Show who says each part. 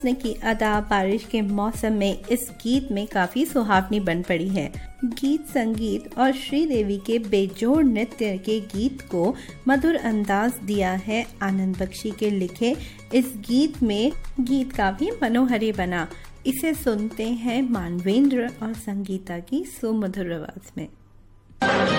Speaker 1: की अदा बारिश के मौसम में इस गीत में काफी सुहावनी बन पड़ी है। गीत संगीत और श्रीदेवी के बेजोड़ नृत्य के गीत को मधुर अंदाज दिया है आनंद बख्शी के लिखे इस गीत में। गीत काफी मनोहरी बना। इसे सुनते हैं मानवेंद्र और संगीता की सुमधुर आवाज में।